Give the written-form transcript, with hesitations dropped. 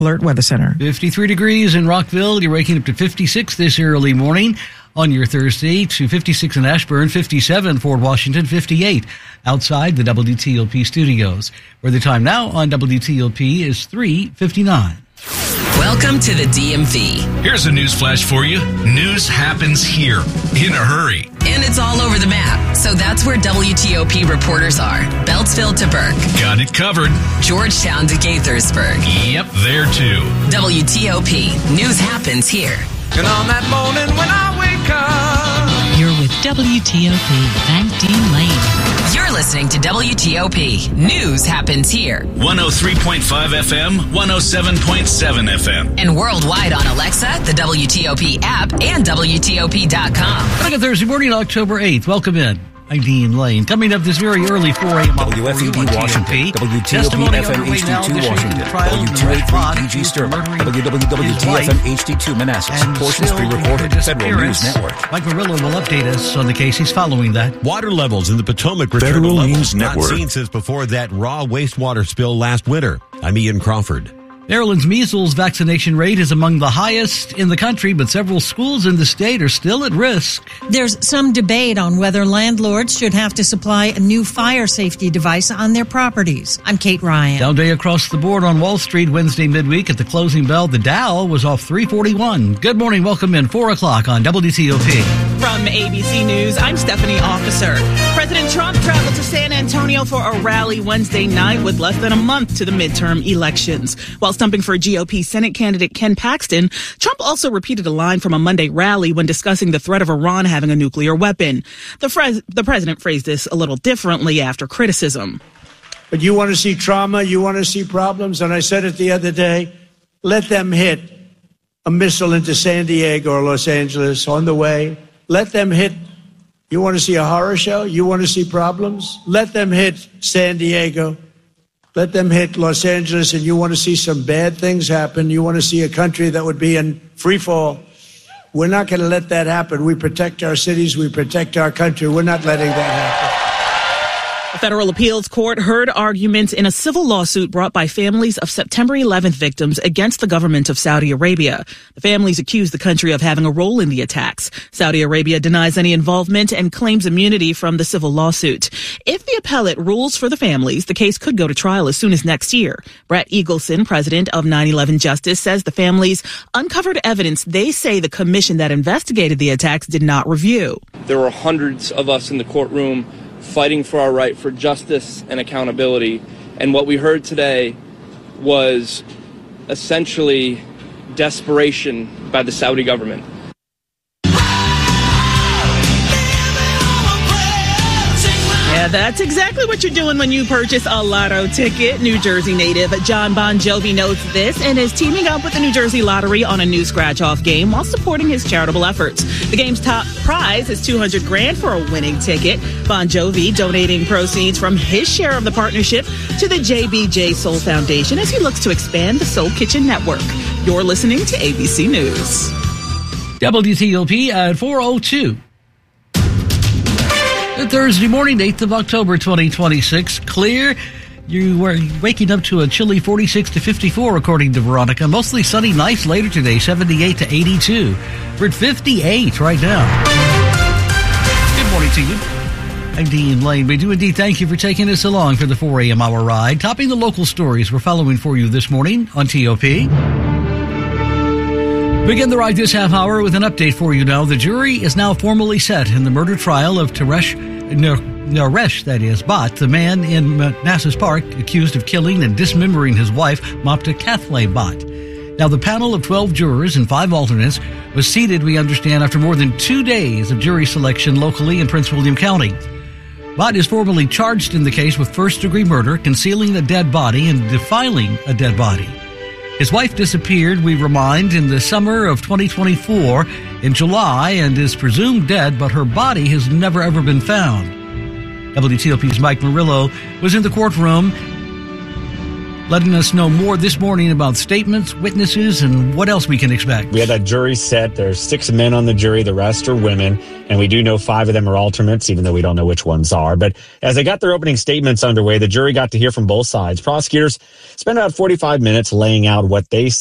Alert Weather Center. 53 degrees in Rockville. You're waking up to 56 this early morning on your Thursday, to 56 in Ashburn, 57 Fort Washington, 58 outside the WTOP studios, where the time now on WTOP is 3:59. Welcome to the DMV. Here's a news flash for you. News happens here in a hurry. And it's all over the map. So that's where WTOP reporters are. Beltsville to Burke. Got it covered. Georgetown to Gaithersburg. Yep, there too. WTOP. News happens here. And on that morning when I wake up, you're with WTOP and Dean Lane. You're listening to WTOP. News happens here. 103.5 FM, 107.7 FM. And worldwide on Alexa, the WTOP app, and WTOP.com. Good Thursday morning, October 8th. Welcome in. I'm Dean Lane. Coming up this very early 4 a.m. WFUD Washington, WTOP FM HD2 Washington, W283 PG Sterling, WWWTFM HD2 Manassas, portions pre-recorded, Federal News Network. Mike Murillo will update us on the case. He's following that. Water levels in the Potomac return Federal to News levels not Network. seen since before that raw wastewater spill last winter. I'm Ian Crawford. Maryland's measles vaccination rate is among the highest in the country, but several schools in the state are still at risk. There's some debate on whether landlords should have to supply a new fire safety device on their properties. I'm Kate Ryan. Down day across the board on Wall Street Wednesday midweek at the closing bell. The Dow was off 341. Good morning. Welcome in 4 o'clock on WTOP. From ABC News, I'm Stephanie Officer. President Trump traveled to San Antonio for a rally Wednesday night with less than a month to the midterm elections. While stumping for GOP Senate candidate Ken Paxton, Trump also repeated a line from a Monday rally when discussing the threat of Iran having a nuclear weapon. The president phrased this a little differently after criticism. But you want to see trauma, you want to see problems, and I said it the other day, let them hit a missile into San Diego or Los Angeles on the way. Let them hit. You want to see a horror show? You want to see problems? Let them hit San Diego. Let them hit Los Angeles, and you want to see some bad things happen. You want to see a country that would be in free fall. We're not going to let that happen. We protect our cities. We protect our country. We're not letting that happen. A federal appeals court heard arguments in a civil lawsuit brought by families of September 11th victims against the government of Saudi Arabia. The families accuse the country of having a role in the attacks. Saudi Arabia denies any involvement and claims immunity from the civil lawsuit. If the appellate rules for the families, the case could go to trial as soon as next year. Brett Eagleson, president of 9/11 Justice, says the families uncovered evidence they say the commission that investigated the attacks did not review. There were hundreds of us in the courtroom fighting for our right for justice and accountability. And what we heard today was essentially desperation by the Saudi government. Yeah, that's exactly what you're doing when you purchase a lotto ticket. New Jersey native John Bon Jovi knows this and is teaming up with the New Jersey Lottery on a new scratch-off game while supporting his charitable efforts. The game's top prize is $200,000 for a winning ticket. Bon Jovi donating proceeds from his share of the partnership to the JBJ Soul Foundation as he looks to expand the Soul Kitchen network. You're listening to ABC News. WTOP at 4:02. Thursday morning, 8th of October, 2026. Clear. You were waking up to a chilly 46 to 54, according to Veronica. Mostly sunny, nice later today, 78 to 82. We're at 58 right now. Good morning to you. I'm Dean Lane. We do indeed thank you for taking us along for the 4 a.m. hour ride. Topping the local stories we're following for you this morning on TOP. Begin the ride this half hour with an update for you now. The jury is now formally set in the murder trial of Naresh Bhatt, the man in Manassas Park accused of killing and dismembering his wife, Mapta Kathleen Bhatt. Now, the panel of 12 jurors and 5 alternates was seated, we understand, after more than 2 days of jury selection locally in Prince William County. Bhatt is formally charged in the case with first-degree murder, concealing a dead body, and defiling a dead body. His wife disappeared, we remind, in the summer of 2024 in July and is presumed dead, but her body has never ever been found. WTOP's Mike Murillo was in the courtroom letting us know more this morning about statements, witnesses, and what else we can expect. We had that jury set. There's 6 men on the jury. The rest are women. And we do know 5 of them are alternates, even though we don't know which ones are. But as they got their opening statements underway, the jury got to hear from both sides. Prosecutors spent about 45 minutes laying out what they